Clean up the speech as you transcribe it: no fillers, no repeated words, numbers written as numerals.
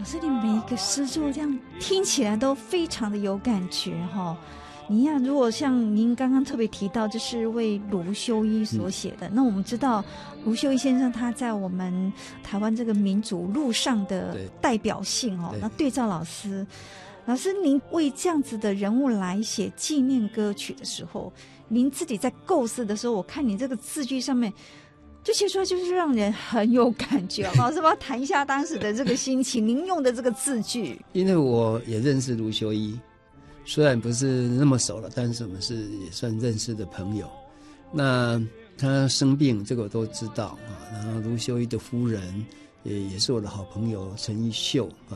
师，你每一个诗作这样听起来都非常的有感觉哈。你看，如果像您刚刚特别提到，这是为卢修一所写的，那我们知道卢修一先生他在我们台湾这个民主路上的代表性哦。那对照老师，您为这样子的人物来写纪念歌曲的时候，您自己在构思的时候，我看你这个字句上面就写出来就是让人很有感觉。老师，要不要谈一下当时的这个心情？您用的这个字句， 因为我也认识卢修一，虽然不是那么熟了，但是我们是也算认识的朋友。那他生病，这个我都知道啊。然后卢修一的夫人也是我的好朋友陈玉秀啊。